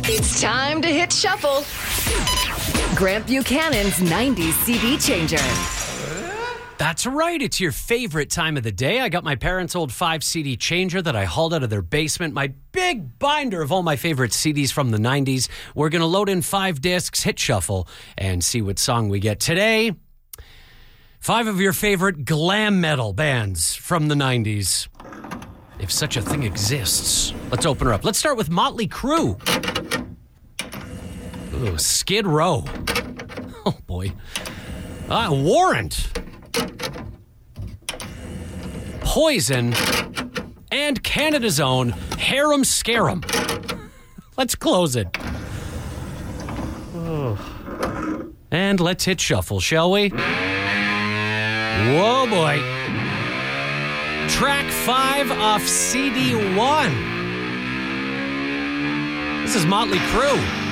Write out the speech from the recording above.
It's time to hit shuffle. Grant Buchanan's 90s CD changer. That's right. It's your favorite time of the day. I got my parents' old 5-CD changer that I hauled out of their basement. My big binder of all my favorite CDs from the 90s. We're going to load in 5 discs, hit shuffle, and see what song we get today. 5 of your favorite glam metal bands from the 90s. If such a thing exists. Let's open her up. Let's start with Motley Crue. Ooh, Skid Row. Oh, boy. Warrant. Poison, and Canada's own Harem Scarum. Let's close it. Oh. And let's hit shuffle, shall we? Whoa, boy. Track 5 off CD 1. This is Motley Crue.